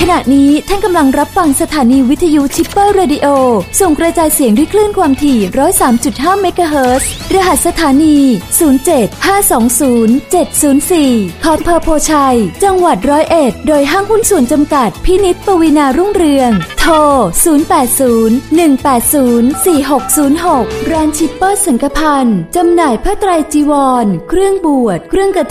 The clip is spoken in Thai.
ขณะนี้ท่านกำลังรับฟังสถานีวิทยุชิปเปอร์เรดิโอส่งกระจายเสียงด้วยคลื่นความถี่ 103.5 เมกะเฮิรตซ์รหัสสถานี 075207004 คอเพอร์โพชัยจังหวัด101โดยห้างหุ้นส่วนจำกัดพินิจปวีณารุ่งเรืองโทร 0801804606 ร้านชิปเปอร์สังกพันธ์จำหน่ายผ้าไตรจีวรเครื่องบวชเครื่องก